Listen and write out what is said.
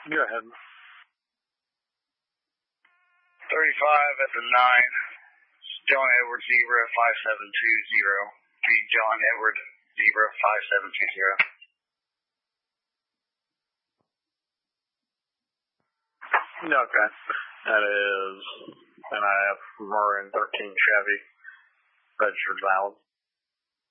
Go ahead. 35 at the 9. John Edward Zebra 5720. John Edward Zebra 5720. Okay. That is an IF Maroon 13 Chevy. Registered valid.